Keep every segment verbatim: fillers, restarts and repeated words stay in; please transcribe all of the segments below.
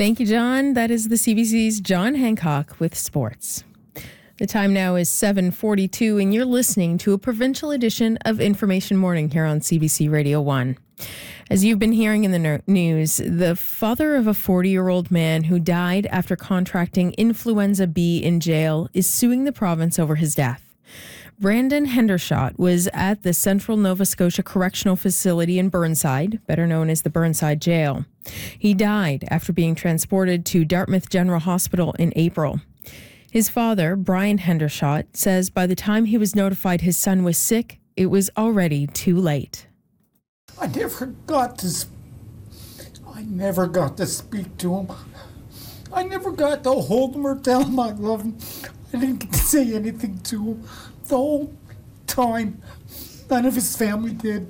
Thank you, John. That is the C B C's John Hancock with sports. The time now is seven forty-two, and you're listening to a provincial edition of Information Morning here on C B C Radio one. As you've been hearing in the no- news, the father of a forty-year-old man who died after contracting influenza B in jail is suing the province over his death. Brandon Hendershot was at the Central Nova Scotia Correctional Facility in Burnside, better known as the Burnside Jail. He died after being transported to Dartmouth General Hospital in April. His father, Brian Hendershot, says by the time he was notified his son was sick, it was already too late. I never got to sp- I never got to speak to him. I never got to hold him or tell him I love him. I didn't get to say anything to him the whole time. None of his family did.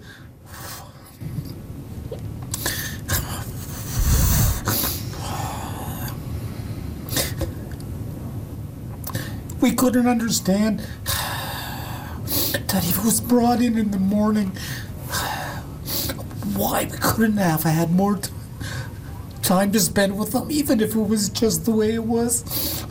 We couldn't understand that he was brought in in the morning. Why we couldn't have had more t- time to spend with him, even if it was just the way it was.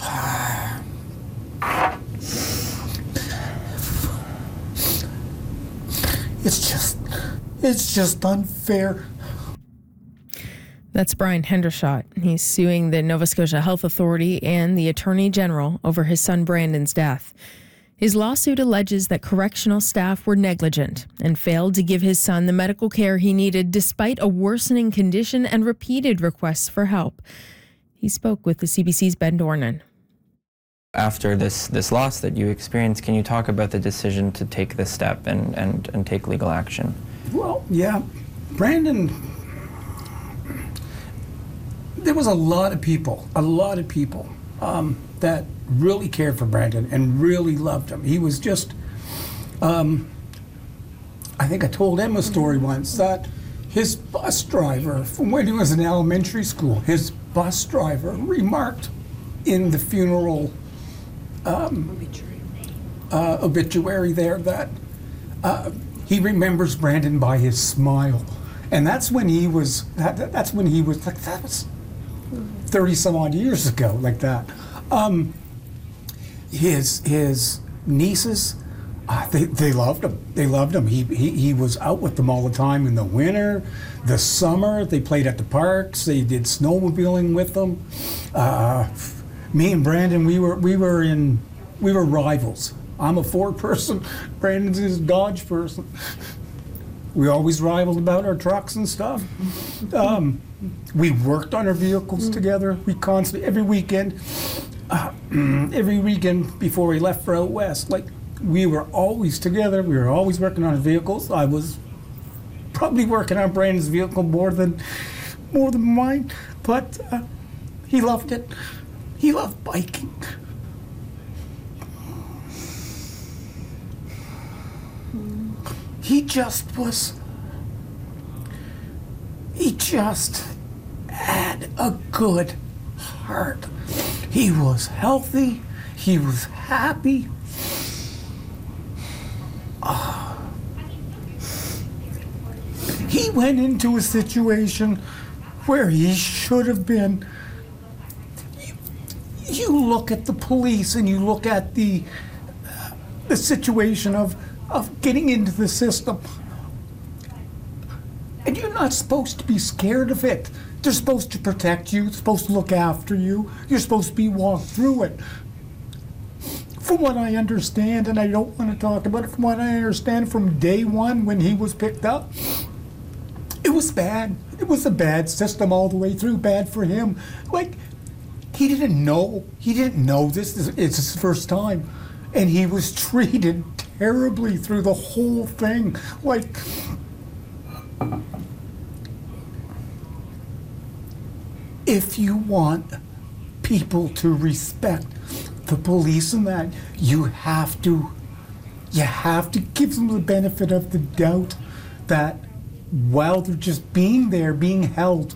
It's just, it's just unfair. That's Brian Hendershot. He's suing the Nova Scotia Health Authority and the Attorney General over his son Brandon's death. His lawsuit alleges that correctional staff were negligent and failed to give his son the medical care he needed despite a worsening condition and repeated requests for help. He spoke with the C B C's Ben Dornan. After this, this loss that you experienced, can you talk about the decision to take this step and, and, and take legal action? Well, yeah, Brandon, there was a lot of people, a lot of people um, that really cared for Brandon and really loved him. He was just, um, I think I told Emma a story once that his bus driver, from when he was in elementary school, his bus driver remarked in the funeral um, obituary. Uh, obituary there that uh, he remembers Brandon by his smile. And that's when he was, that, that's when he was, like, that was thirty some odd years ago, like that. Um, his his nieces, uh, they, they loved him. They loved him. He, he he was out with them all the time in the winter, the summer. They played at the parks. They did snowmobiling with them. Uh, me and Brandon, we were we were in we were rivals. I'm a Ford person. Brandon's a Dodge person. We always rivaled about our trucks and stuff. Um, we worked on our vehicles together. We constantly, every weekend, uh, every weekend before we left for out west, like, we were always together. We were always working on our vehicles. I was probably working on Brandon's vehicle more than, more than mine, but uh, he loved it. He loved biking. He just was, he just had a good heart. He was healthy, he was happy. Oh. He went into a situation where he should have been. You, you look at the police and you look at the, uh, the situation of of getting into the system. And you're not supposed to be scared of it. They're supposed to protect you, they're supposed to look after you, you're supposed to be walked through it. From what I understand, and I don't want to talk about it, from what I understand from day one when he was picked up, it was bad. It was a bad system all the way through, bad for him. Like, he didn't know, he didn't know this, it's his first time. And he was treated terribly through the whole thing. Like, if you want people to respect the police and that, you have to, you have to give them the benefit of the doubt that while they're just being there, being held,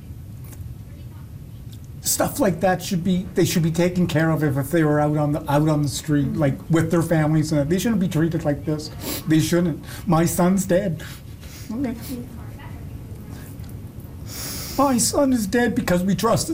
stuff like that should be, they should be taken care of if, if they were out on the out on the street, like with their families, and they shouldn't be treated like this. They shouldn't. My son's dead. Okay. My son is dead because we trusted